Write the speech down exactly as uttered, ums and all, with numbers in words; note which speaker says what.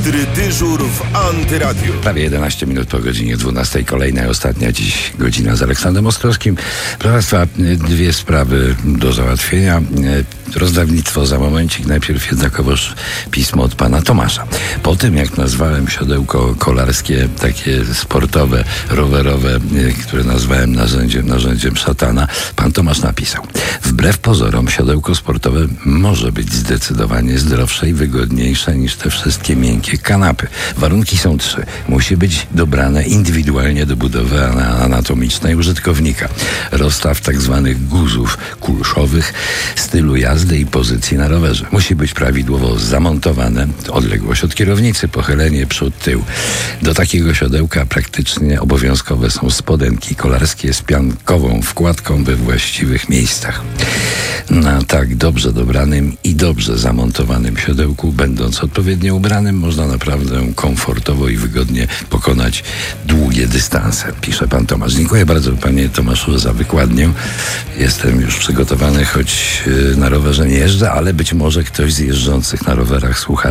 Speaker 1: Ostry dyżur w Antyradiu.
Speaker 2: Prawie jedenaście minut po godzinie dwunastej. Kolejna i ostatnia dziś godzina z Aleksandrem Ostrowskim. Proszę Państwa, dwie sprawy do załatwienia. Rozdawnictwo za momencik. Najpierw jednakowoż pismo od pana Tomasza. Po tym, jak nazwałem siodełko kolarskie, takie sportowe, rowerowe, które nazwałem narzędziem, narzędziem szatana, pan Tomasz napisał: wbrew pozorom siodełko sportowe może być zdecydowanie zdrowsze i wygodniejsze niż te wszystkie miękkie kanapy. Warunki są trzy. Musi być dobrane indywidualnie do budowy anatomicznej użytkownika. Rozstaw tak zwanych guzów kulszowych, stylu jazdy i pozycji na rowerze. Musi być prawidłowo zamontowane, odległość od kierownicy, pochylenie przód, tył. Do takiego siodełka praktycznie obowiązkowe są spodenki kolarskie z piankową wkładką we właściwych miejscach. Na tak dobrze dobranym i dobrze zamontowanym siodełku, będąc odpowiednio ubranym, można naprawdę komfortowo i wygodnie pokonać długie dystanse, pisze pan Tomasz. Dziękuję bardzo, panie Tomaszu, za wykładnię. Jestem już przygotowany, choć na rowerze nie jeżdżę, ale być może ktoś z jeżdżących na rowerach słucha